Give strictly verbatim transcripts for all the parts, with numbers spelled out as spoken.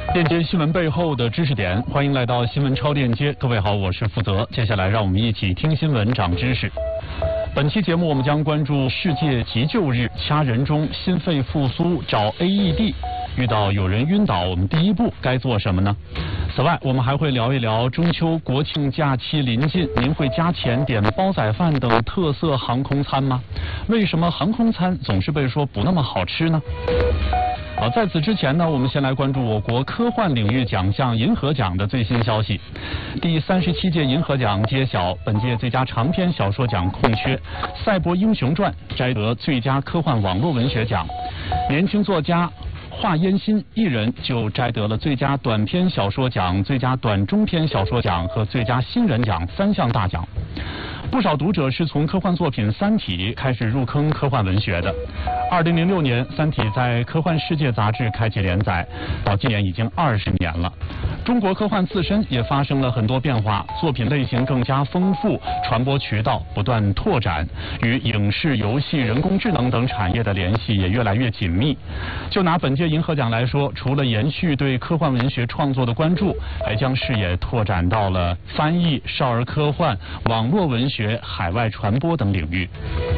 链接新闻背后的知识点，欢迎来到新闻超链接。各位好，我是负责。接下来让我们一起听新闻长知识。本期节目我们将关注世界急救日，掐人中心肺复苏找 A E D， 遇到有人晕倒，我们第一步该做什么呢？此外，我们还会聊一聊中秋国庆假期临近，您会加钱点煲仔饭等特色航空餐吗？为什么航空餐总是被说不那么好吃呢？好，在此之前呢，我们先来关注我国科幻领域奖项银河奖的最新消息。第三十七届银河奖揭晓，本届最佳长篇小说奖空缺，《赛博英雄传》摘得最佳科幻网络文学奖，年轻作家华烟新一人就摘得了最佳短篇小说奖、最佳短中篇小说奖和最佳新人奖三项大奖。不少读者是从科幻作品《三体》开始入坑科幻文学的。二零零六年，《三体》在《科幻世界》杂志开启连载，到今年已经二十年了。中国科幻自身也发生了很多变化，作品类型更加丰富，传播渠道不断拓展，与影视、游戏、人工智能等产业的联系也越来越紧密。就拿本届银河奖来说，除了延续对科幻文学创作的关注，还将视野拓展到了翻译、少儿科幻、网络文学、海外传播等领域。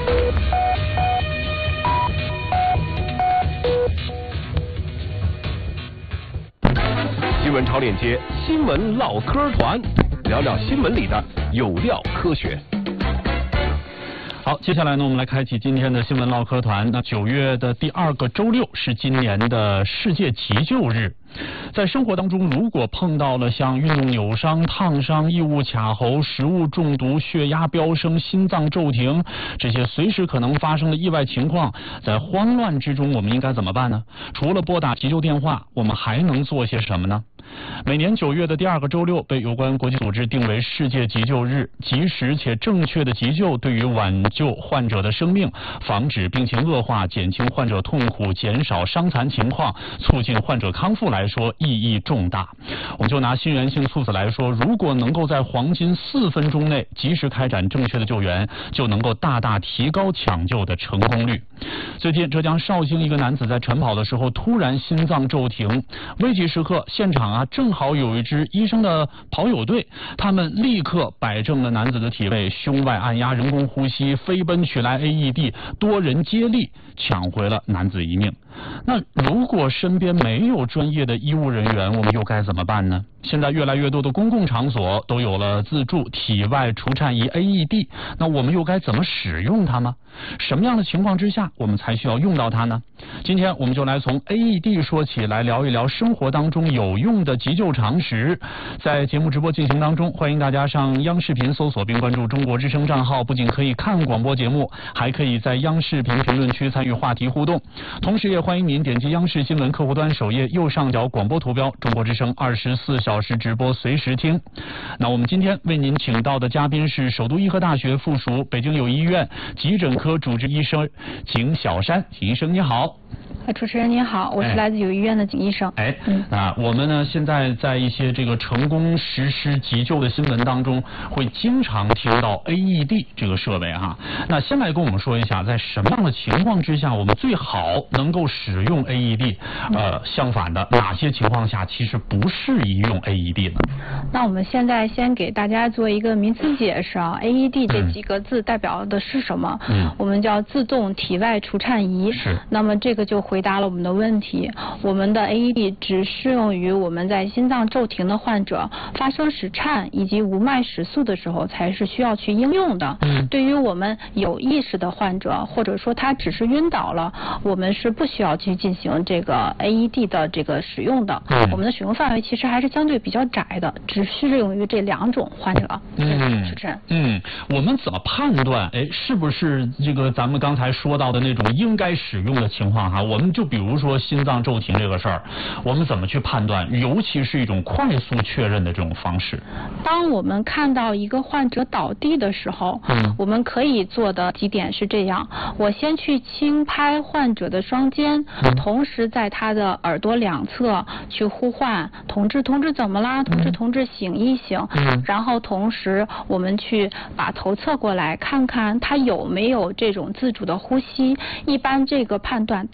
新闻超链接，新闻唠嗑团，聊聊新闻里的有料科学。 好，接下来呢，我们来开启今天的新闻唠嗑团。那九月的第二个周六是今年的世界急救日。在生活当中，如果碰到了像运动扭伤、烫伤、异物卡喉、食物中毒、血压飙升、心脏骤停这些随时可能发生的意外情况，在慌乱之中，我们应该怎么办呢？除了拨打急救电话，我们还能做些什么呢？每年九月的第二个周六被有关国际组织定为世界急救日，及时且正确的急救对于挽救患者的生命、防止病情恶化、减轻患者痛苦、减少伤残情况、促进患者康复来说意义重大。我们就拿心源性猝死来说，如果能够在黄金四分钟内及时开展正确的救援，就能够大大提高抢救的成功率。最近浙江绍兴一个男子在晨跑的时候突然心脏骤停，危急时刻现场啊正好有一支医生的跑友队，他们立刻摆正了男子的体位，胸外按压人工呼吸，飞奔取来 A E D， 多人接力抢回了男子一命。那如果身边没有专业的医务人员，我们又该怎么办呢？现在越来越多的公共场所都有了自助体外除颤仪 A E D， 那我们又该怎么使用它呢？什么样的情况之下我们才需要用到它呢？今天我们就来从 A E D 说起，来聊一聊生活当中有用的急救常识。在节目直播进行当中，欢迎大家上央视频搜索并关注中国之声账号，不仅可以看广播节目，还可以在央视频评论区参与话题互动。同时也欢迎您点击央视新闻客户端首页右上角广播图标，中国之声二十四小时直播随时听。那我们今天为您请到的嘉宾是首都医科大学附属北京友谊医院急诊科主治医生景小山。景医生你好。 主持人您好，我是来自友谊医院的景医生。 哎，嗯、啊，我们呢现在在一些这个成功实施急救的新闻当中，会经常听到 A E D 这个设备哈。那先来跟我们说一下，在什么样的情况之下，我们最好能够使用 A E D？ 呃，相反的，哪些情况下其实不适宜用 A E D 呢？ 那我们现在先给大家做一个名词解释啊 ，A E D 这几个字代表的是什么？嗯，我们叫自动体外除颤仪。 是。 那么这个就回答了我们的问题。我们的 A E D 只适用于我们在心脏骤停的患者发生室颤以及无脉室速的时候才是需要去应用的。嗯。对于我们有意识的患者，或者说他只是晕倒了，我们是不需要去进行这个 A E D 的这个使用的。嗯。我们的使用范围其实还是相对比较窄的，只适用于这两种患者。 嗯。 主持人。 嗯，我们怎么判断？哎，是不是这个咱们刚才说到的那种应该使用的情况哈？我们就比如说心脏骤停这个事儿，我们怎么去判断？尤其是一种快速确认的这种方式。 当我们看到一个患者倒地的时候，嗯，我们可以做的几点是这样：我先去轻拍患者的双肩，嗯、同时在他的耳朵两侧去呼唤“同志，同志怎么啦？同志，同志醒一醒。”嗯，然后同时我们去把头侧过来，看看他有没有这种自主的呼吸。一般这个判断大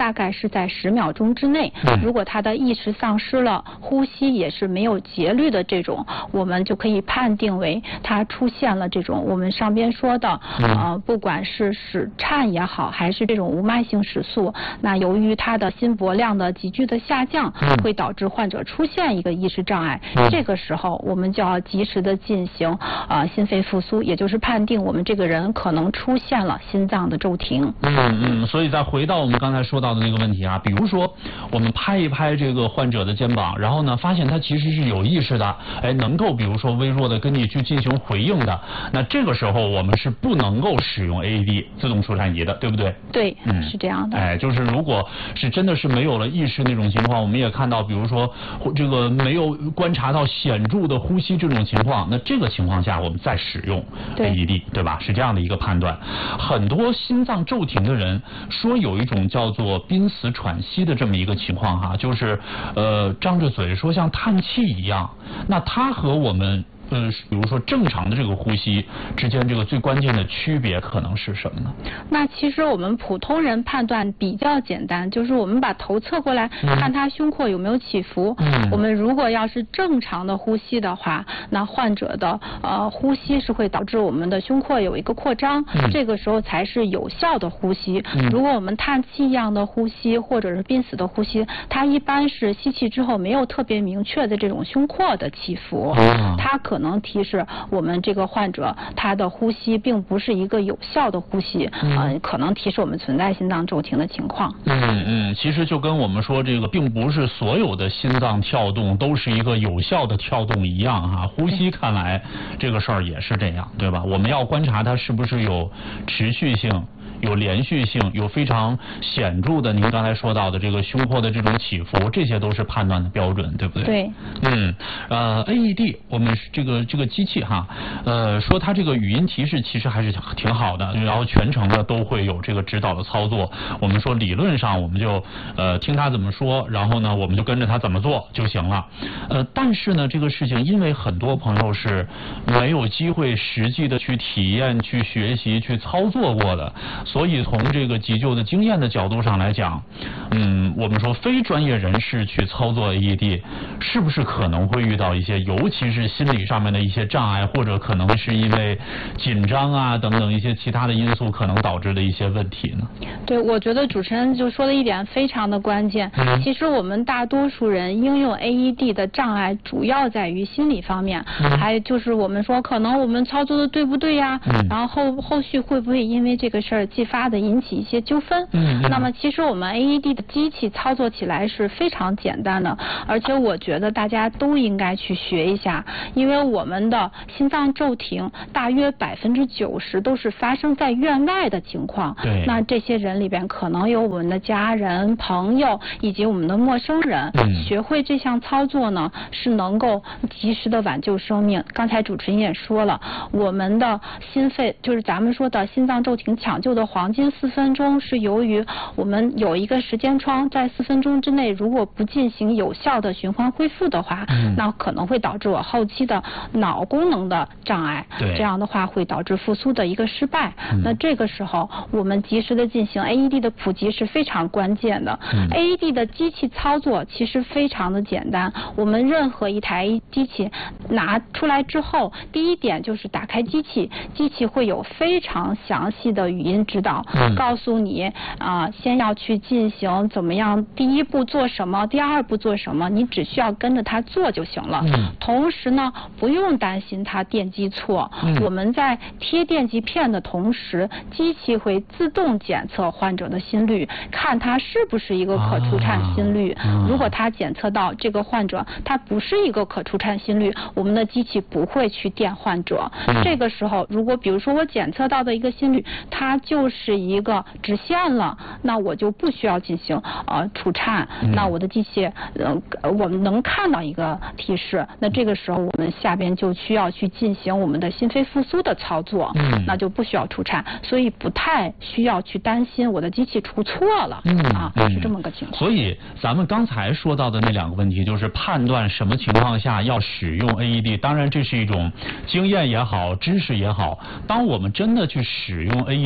大概是在十秒钟之内。嗯、如果他的意识丧失了，呼吸也是没有节律的这种，我们就可以判定为他出现了这种我们上边说的，呃，不管是室颤也好，还是这种无脉性室速，那由于他的心搏量的急剧的下降，会导致患者出现一个意识障碍。这个时候，我们就要及时的进行呃心肺复苏，也就是判定我们这个人可能出现了心脏的骤停。 嗯嗯，所以再回到我们刚才说到的那个问题啊，比如说我们拍一拍这个患者的肩膀，然后呢发现他其实是有意识的，哎，能够比如说微弱的跟你去进行回应的，那这个时候我们是不能够使用 A E D 自动除颤仪的，对不对？ 对，嗯，是这样的。 哎，就是如果是真的是没有了意识那种情况，我们也看到，比如说这个没有观察到显著的呼吸这种情况，那这个情况下我们再使用 A E D， 对吧？是这样的一个判断。很多心脏骤停的人说有一种叫做濒死喘息的这么一个情况哈，就是呃张着嘴说像叹气一样，那它和我们呃，比如说正常的这个呼吸之间，这个最关键的区别可能是什么呢？ 那其实我们普通人判断比较简单，就是我们把头侧过来，嗯、看他胸廓有没有起伏。嗯、我们如果要是正常的呼吸的话，那患者的呃呼吸是会导致我们的胸廓有一个扩张，嗯、这个时候才是有效的呼吸。嗯、如果我们叹气一样的呼吸或者是濒死的呼吸，它一般是吸气之后没有特别明确的这种胸廓的起伏，嗯、它可。可能提示我们这个患者他的呼吸并不是一个有效的呼吸，嗯、呃，可能提示我们存在心脏骤停的情况。 嗯嗯，其实就跟我们说这个并不是所有的心脏跳动都是一个有效的跳动一样哈、啊，呼吸看来这个事儿也是这样，对吧？我们要观察它是不是有持续性。有连续性，有非常显著的您刚才说到的这个胸廓的这种起伏，这些都是判断的标准，对不对？ 对。 嗯，呃 ，A E D 我们这个这个机器哈，呃，说它这个语音提示其实还是挺好的，然后全程呢都会有这个指导的操作。我们说理论上我们就呃听他怎么说，然后呢我们就跟着他怎么做就行了。呃，但是呢这个事情因为很多朋友是没有机会实际的去体验、去学习、去操作过的。所以从这个急救的经验的角度上来讲，嗯，我们说非专业人士去操作 A E D， 是不是可能会遇到一些，尤其是心理上面的一些障碍，或者可能是因为紧张啊等等一些其他的因素可能导致的一些问题呢？ 对，我觉得主持人就说的一点非常的关键。嗯、其实我们大多数人应用 A E D 的障碍主要在于心理方面，嗯、还就是我们说可能我们操作的对不对呀？嗯、然后后后续会不会因为这个事儿继发的引起一些纠纷。嗯，那么其实我们 A E D 的机器操作起来是非常简单的，而且我觉得大家都应该去学一下，因为我们的心脏骤停大约百分之九十都是发生在院外的情况。对，那这些人里边可能有我们的家人、朋友以及我们的陌生人。嗯，学会这项操作呢，是能够及时的挽救生命。刚才主持人也说了，我们的心肺就是咱们说的心脏骤停抢救的黄金四分钟，是由于我们有一个时间窗，在四分钟之内如果不进行有效的循环恢复的话，嗯、那可能会导致我后期的脑功能的障碍，这样的话会导致复苏的一个失败。嗯、那这个时候我们及时的进行 A E D 的普及是非常关键的。嗯、A E D 的机器操作其实非常的简单，我们任何一台机器拿出来之后，第一点就是打开机器，机器会有非常详细的语音指导。嗯、告诉你啊、呃，先要去进行怎么样，第一步做什么，第二步做什么，你只需要跟着它做就行了。嗯、同时呢，不用担心它电击错。嗯、我们在贴电极片的同时，机器会自动检测患者的心率，看它是不是一个可除颤心率。啊、如果它检测到这个患者它不是一个可除颤心率，我们的机器不会去电患者。嗯、这个时候，如果比如说我检测到的一个心率，它就是一个直线了，那我就不需要进行呃除颤。嗯、那我的机器呃我们能看到一个提示，那这个时候我们下边就需要去进行我们的心肺复苏的操作。嗯、那就不需要除颤，所以不太需要去担心我的机器除错了。嗯、啊，是这么个情况。 所以咱们刚才说到的那两个问题，就是判断什么情况下要使用 A E D， 当然这是一种经验也好，知识也好。当我们真的去使用 A E D 这个机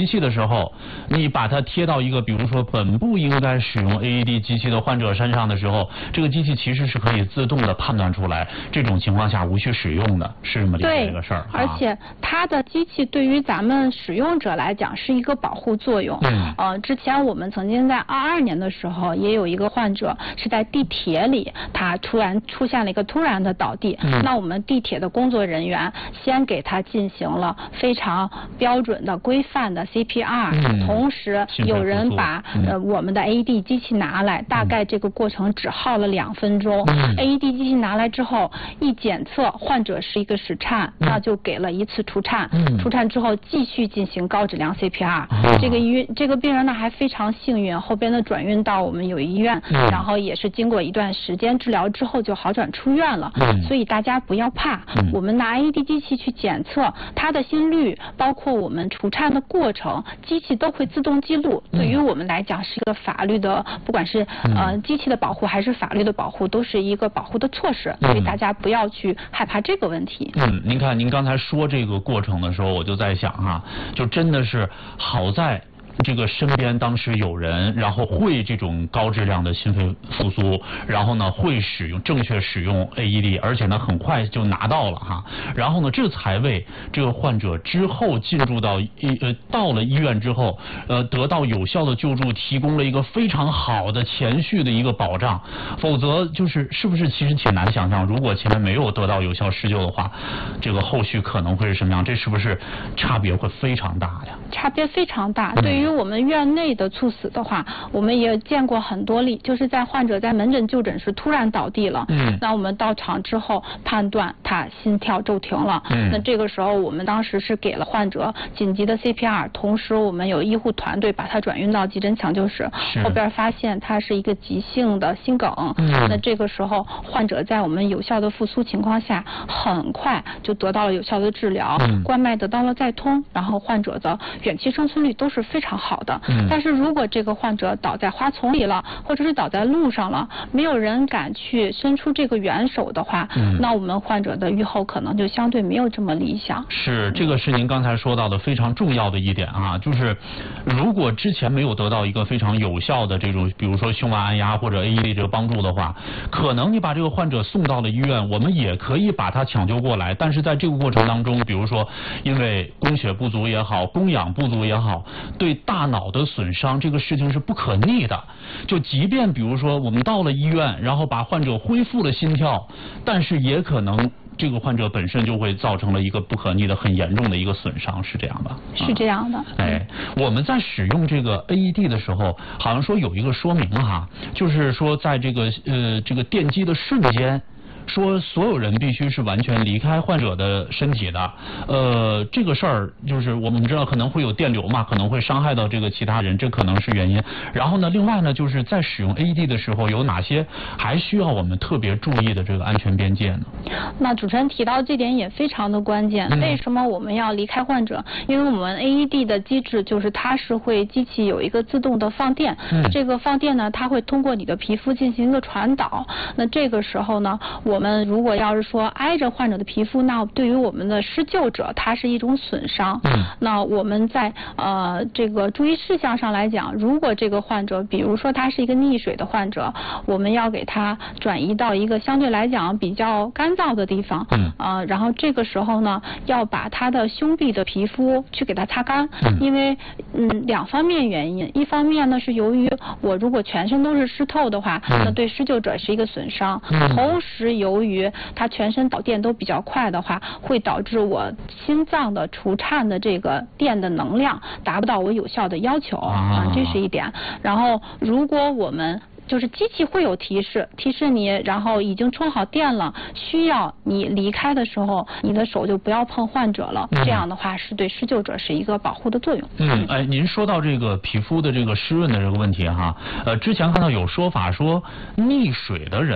机器的时候，你把它贴到一个比如说本不应该使用 A E D 机器的患者身上的时候，这个机器其实是可以自动的判断出来这种情况下无需使用的，是这么理解这个事儿。 而且它的机器对于咱们使用者来讲是一个保护作用。嗯。呃，之前我们曾经在二二年的时候，也有一个患者是在地铁里，他突然出现了一个突然的倒地。嗯。那我们地铁的工作人员先给他进行了非常标准的规范的 C P R，嗯。同时有人把、嗯、呃我们的 A E D 机器拿来，大概这个过程只耗了两分钟。嗯。A E D 机器拿来之后，一检测患者是一个室颤，嗯、那就给了一次除颤。嗯。除颤之后继续进行高质量 C P R。嗯。这个医院这个病人呢还非常幸运，后边呢转运到我们友谊医院，嗯。然后也是经过一段时间治疗之后就好转出院了。嗯。所以大家不要怕，嗯、我们拿 A E D 机器去检测他的心率，包括我们除颤的过程，机器都会自动记录。嗯、对于我们来讲是一个法律的，不管是呃机器的保护还是法律的保护，都是一个保护的措施。所以大家不要去害怕这个问题。 嗯，您看您刚才说这个过程的时候，我就在想哈、啊，就真的是好在这个身边当时有人，然后会这种高质量的心肺复苏，然后呢会使用正确使用 A E D， 而且呢很快就拿到了哈，然后呢这才为这个患者之后进入到医呃到了医院之后，呃得到有效的救助提供了一个非常好的前续的一个保障，否则就是是不是其实挺难想象，如果前面没有得到有效施救的话，这个后续可能会是什么样？这是不是差别会非常大呀？ 差别非常大，对于。因为我们院内的猝死的话，我们也见过很多例，就是在患者在门诊就诊时突然倒地了，嗯，那我们到场之后判断他心跳骤停了，嗯，那这个时候我们当时是给了患者紧急的 C P R， 同时我们有医护团队把他转运到急诊抢救室，后边发现他是一个急性的心梗，嗯，那这个时候患者在我们有效的复苏情况下，很快就得到了有效的治疗，嗯，冠脉得到了再通，然后患者的远期生存率都是非常好的。嗯。但是如果这个患者倒在花丛里了，或者是倒在路上了，没有人敢去伸出这个援手的话，嗯，那我们患者的预后可能就相对没有这么理想。 是，这个是您刚才说到的非常重要的一点啊，就是如果之前没有得到一个非常有效的这种，比如说胸外按压或者 A E D 这个帮助的话，可能你把这个患者送到了医院，我们也可以把他抢救过来，但是在这个过程当中，比如说因为供血不足也好，供氧不足也好，对大脑的损伤，这个事情是不可逆的。就即便比如说我们到了医院，然后把患者恢复了心跳，但是也可能这个患者本身就会造成了一个不可逆的很严重的一个损伤，是这样吧？ 是这样的。 哎，我们在使用这个 A E D 的时候，好像说有一个说明哈，就是说在这个呃这个电击的瞬间。说所有人必须是完全离开患者的身体的，呃，这个事儿就是我们知道可能会有电流嘛，可能会伤害到这个其他人，这可能是原因。然后呢，另外呢，就是在使用 A E D 的时候，有哪些还需要我们特别注意的这个安全边界呢？ 那主持人提到这点也非常的关键。嗯、为什么我们要离开患者？因为我们 A E D 的机制就是它是会机器有一个自动的放电，嗯、这个放电呢，它会通过你的皮肤进行一个传导。那这个时候呢，我我们如果要是说挨着患者的皮肤，那对于我们的施救者，它是一种损伤。嗯。那我们在呃这个注意事项上来讲，如果这个患者，比如说他是一个溺水的患者，我们要给他转移到一个相对来讲比较干燥的地方。嗯。呃，然后这个时候呢，要把他的胸壁的皮肤去给他擦干。嗯。因为嗯两方面原因，一方面呢是由于我如果全身都是湿透的话，嗯、那对施救者是一个损伤。嗯。同时有由于它全身导电都比较快的话，会导致我心脏的除颤的这个电的能量达不到我有效的要求啊，这是一点。然后如果我们就是机器会有提示，提示你，然后已经充好电了，需要你离开的时候，你的手就不要碰患者了。嗯、这样的话是对施救者是一个保护的作用。 嗯，哎，您说到这个皮肤的这个湿润的这个问题哈，呃，之前看到有说法说溺水的人。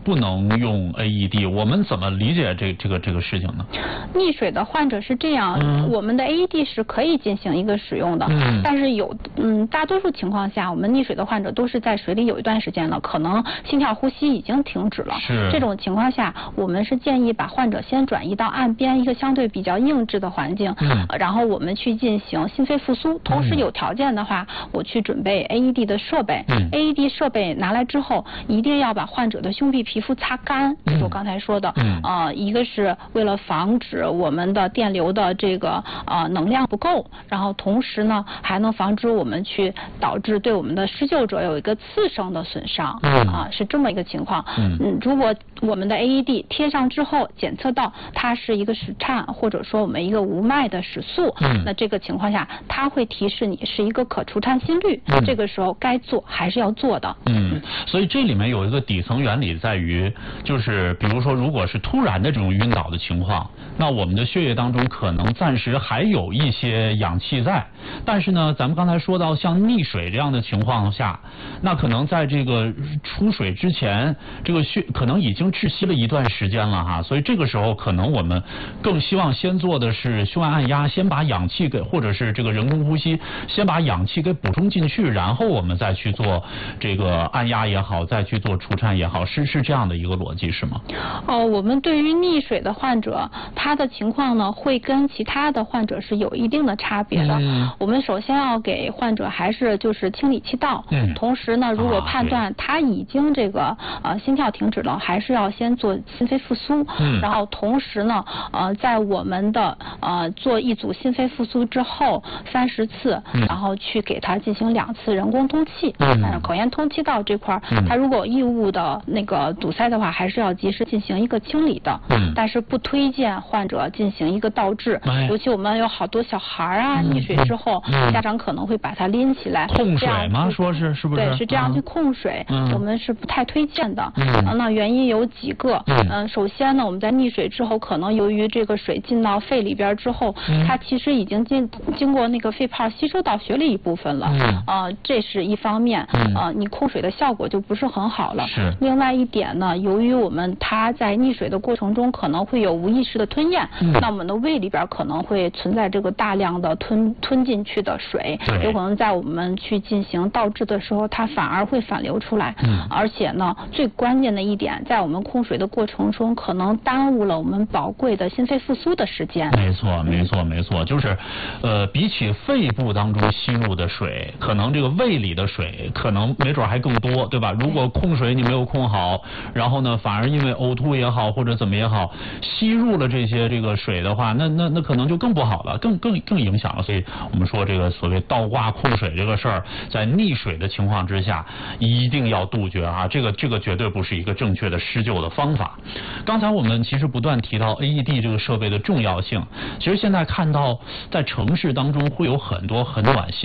不能用 A E D， 我们怎么理解这这个这个事情呢？ 溺水的患者是这样，嗯、我们的 A E D 是可以进行一个使用的，嗯、但是有嗯大多数情况下，我们溺水的患者都是在水里有一段时间了，可能心跳呼吸已经停止了。 是这种情况下，我们是建议把患者先转移到岸边一个相对比较硬质的环境，嗯、然后我们去进行心肺复苏。同时有条件的话，嗯、我去准备 A E D 的设备。嗯、A E D 设备拿来之后，一定要把患者的胸壁皮肤擦干，就是我刚才说的。嗯、呃，一个是为了防止我们的电流的这个呃能量不够，然后同时呢还能防止我们去导致对我们的施救者有一个次生的损伤。嗯、啊，是这么一个情况。嗯，嗯如果我们的 A E D 贴上之后检测到它是一个室颤，或者说我们一个无脉的室速，嗯、那这个情况下它会提示你是一个可除颤心率，嗯、这个时候该做还是要做的。 嗯，所以这里面有一个底层原理在于，就是比如说如果是突然的这种晕倒的情况，那我们的血液当中可能暂时还有一些氧气在，但是呢，咱们刚才说到像溺水这样的情况下，那可能在这个出水之前，这个血可能已经窒息了一段时间了哈，所以这个时候可能我们更希望先做的是胸外按压，先把氧气给，或者是这个人工呼吸，先把氧气给补充进去，然后我们再去做这个按压也好，再去做除颤也好，是是这样的一个逻辑是吗？ 哦，我们对于溺水的患者，他的情况呢会跟其他的患者是有一定的差别的。嗯、我们首先要给患者还是就是清理气道，嗯、同时呢，如果判断他已经这个呃心跳停止了，还是要先做心肺复苏。嗯、然后同时呢，呃，在我们的呃做一组心肺复苏之后三十次，嗯、然后去给他进行两次人工通气。嗯、但是口咽通气道这块，嗯、他如果有异物的那个堵塞的话，还是要及时进行一个清理的。嗯、但是不推荐患者进行一个倒置，哎、尤其我们有好多小孩啊，溺、嗯、水之后，嗯、家长可能会把他拎起来控水吗？说是是不是？ 对，是这样去控水，嗯、我们是不太推荐的。 嗯、 啊，那原因有几个。嗯、呃，首先呢，我们在溺水之后，可能由于这个水进到肺里边之后，嗯、它其实已经经经过那个肺泡吸收到血里一部分了。嗯、呃，这是一方面。嗯、呃，你控水的效果就不是很好了。 是。 另外一点呢，由于我们它在溺水的过程中可能会有无意识的吞咽，嗯、那我们的胃里边可能会存在这个大量的吞吞进去的水，有可能在我们去进行倒置的时候，它反而会反流出来。嗯、而且呢，最关键的一点，在我们控水的过程中，可能耽误了我们宝贵的心肺复苏的时间。 没错，没错，没错，就是，呃，比起肺部当中吸入的水，可能这个胃里的水可能没准还更多，对吧？如果控水你没有控好，然后呢，反而因为呕吐也好或者怎么也好，吸入了这些这个水的话，那那那可能就更不好了，更更更影响了。所以我们说这个所谓倒挂控水这个事儿，在溺水的情况之下，一定要杜绝啊！这个这个绝对不是一个正确的施救的方法。刚才我们其实不断提到 A E D 这个设备的重要性，其实现在看到在城市当中会有很多很暖心